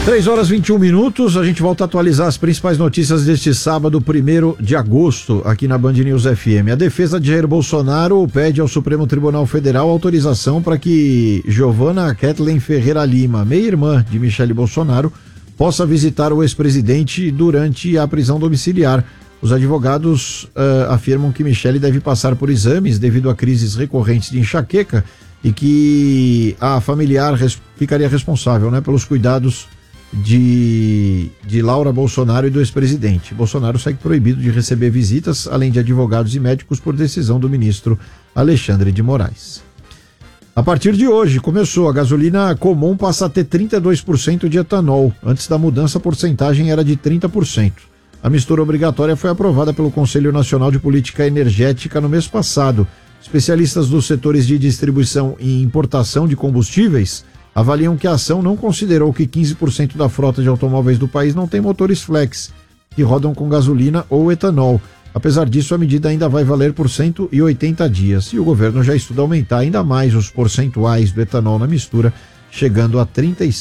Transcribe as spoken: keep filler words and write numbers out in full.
três horas e vinte e um minutos, a gente volta a atualizar as principais notícias deste sábado, primeiro de agosto, aqui na Band News F M. A defesa de Jair Bolsonaro pede ao Supremo Tribunal Federal autorização para que Giovana Kathleen Ferreira Lima, meia-irmã de Michele Bolsonaro, possa visitar o ex-presidente durante a prisão domiciliar. Os advogados uh, afirmam que Michele deve passar por exames devido a crises recorrentes de enxaqueca e que a familiar res- ficaria responsável, né, pelos cuidados de, de Laura Bolsonaro e do ex-presidente. Bolsonaro segue proibido de receber visitas, além de advogados e médicos, por decisão do ministro Alexandre de Moraes. A partir de hoje, começou, a gasolina comum passa a ter trinta e dois por cento de etanol. Antes da mudança, a porcentagem era de trinta por cento. A mistura obrigatória foi aprovada pelo Conselho Nacional de Política Energética no mês passado. Especialistas dos setores de distribuição e importação de combustíveis avaliam que a ação não considerou que quinze por cento da frota de automóveis do país não tem motores flex, que rodam com gasolina ou etanol. Apesar disso, a medida ainda vai valer por cento e oitenta dias e o governo já estuda aumentar ainda mais os percentuais do etanol na mistura, chegando a trinta e